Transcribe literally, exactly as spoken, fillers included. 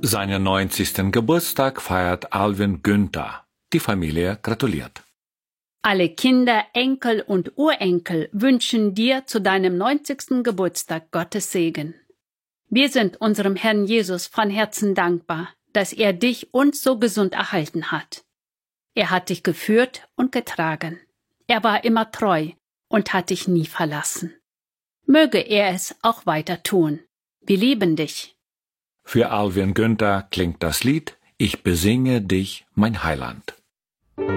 Seinen neunzigsten Geburtstag feiert Alvin Günther. Die Familie gratuliert. Alle Kinder, Enkel und Urenkel wünschen dir zu deinem neunzigsten Geburtstag Gottes Segen. Wir sind unserem Herrn Jesus von Herzen dankbar, dass er dich uns so gesund erhalten hat. Er hat dich geführt und getragen. Er war immer treu und hat dich nie verlassen. Möge er es auch weiter tun. Wir lieben dich. Für Alvin Günther klingt das Lied »Ich besinge dich, mein Heiland«.